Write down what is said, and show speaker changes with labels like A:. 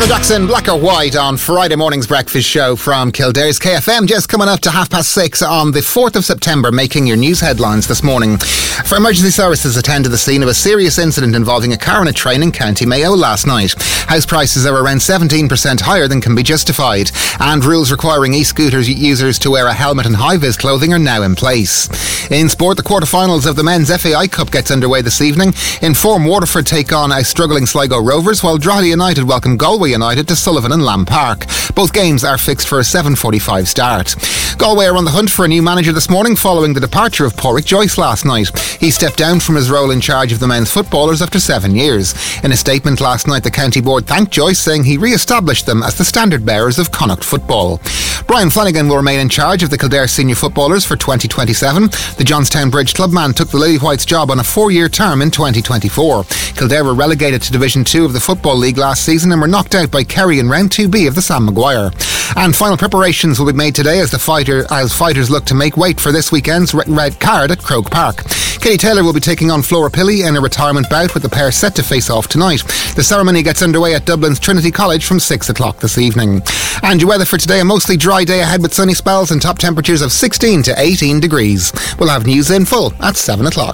A: Jackson, Black or White on Friday morning's breakfast show from Kildare's KFM, just coming up to 6:30 on the 4th of September, making your news headlines this morning. For emergency services attend to the scene of a serious incident involving a car and a train in County Mayo last night. House prices are around 17% higher than can be justified, and rules requiring e-scooters users to wear a helmet and high-vis clothing are now in place. In sport, the quarter-finals of the Men's FAI Cup gets underway this evening. In form, Waterford take on a struggling Sligo Rovers, while Drogheda United welcome Galway United to Sullivan and Lamb Park. Both games are fixed for a 7:45 start. Galway are on the hunt for a new manager this morning following the departure of Pádraig Joyce last night. He stepped down from his role in charge of the men's footballers after 7 years. In a statement last night, the county board thanked Joyce, saying he re-established them as the standard bearers of Connacht football. Brian Flanagan will remain in charge of the Kildare senior footballers for 2027. The Johnstown Bridge clubman took the Lily Whites job on a 4-year term in 2024. Kildare were relegated to Division 2 of the Football League last season and were knocked out by Kerry in round 2B of the Sam Maguire. And final preparations will be made today as fighters look to make weight for this weekend's red card at Croke Park. Katie Taylor will be taking on Flora Pilley in a retirement bout, with the pair set to face off tonight. The ceremony gets underway at Dublin's Trinity College from 6 o'clock this evening. And your weather for today: a mostly dry day ahead with sunny spells and top temperatures of 16 to 18 degrees. We'll have news in full at 7 o'clock.